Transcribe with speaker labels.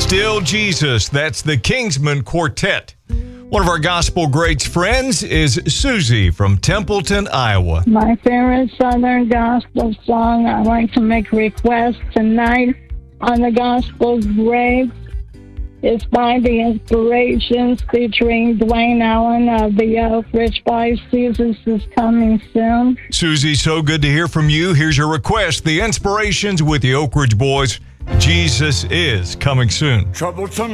Speaker 1: Still Jesus. That's the Kingsmen Quartet. One of our gospel greats friends is Susie from Templeton, Iowa.
Speaker 2: My favorite Southern gospel song, I'd like to make a request tonight on the Gospel Greats. It's by The Inspirations featuring Dwayne Allen of the Oak Ridge Boys. Jesus is coming soon.
Speaker 1: Susie, so good to hear from you. Here's your request. The Inspirations with the Oak Ridge Boys. Jesus is coming soon.
Speaker 3: Troublesome